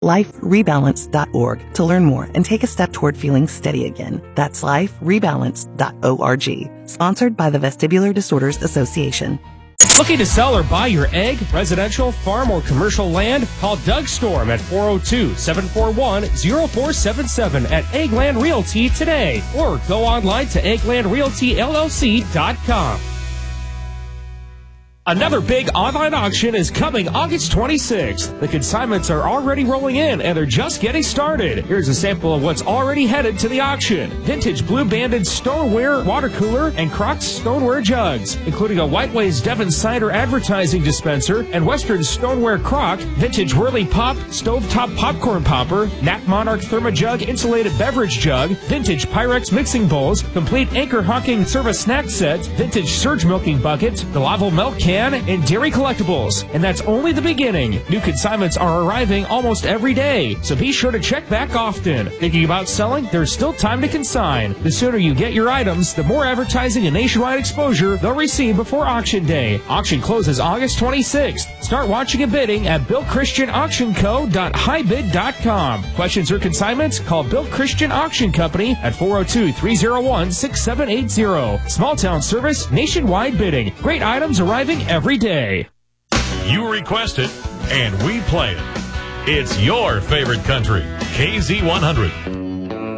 liferebalance.org to learn more and take a step toward feeling steady again. That's liferebalance.org. Sponsored by the Vestibular Disorders Association. Looking to sell or buy your egg, residential, farm, or commercial land? Call Doug Storm at 402-741-0477 at Eggland Realty today, or go online to egglandrealtyllc.com. Another big online auction is coming August 26th. The consignments are already rolling in, and they're just getting started. Here's a sample of what's already headed to the auction. Vintage Blue Banded stoneware water cooler and Crocs stoneware jugs, including a Whiteways Devon cider advertising dispenser and Western stoneware crock, vintage Whirly Pop stovetop popcorn popper, Nat Monarch Thermojug insulated beverage jug, vintage Pyrex mixing bowls, complete Anchor Hawking service snack set, vintage Surge milking bucket, the Laval milk can, and dairy collectibles. And that's only the beginning. New consignments are arriving almost every day, so be sure to check back often. Thinking about selling? There's still time to consign. The sooner you get your items, the more advertising and nationwide exposure they'll receive before auction day. Auction closes August 26th. Start watching and bidding at BillChristianAuctionCo.highbid.com. Questions or consignments? Call Bill Christian Auction Company at 402-301-6780. Small town service, nationwide bidding. Great items arriving every day. You request it, and we play it. It's your favorite country, KZ100.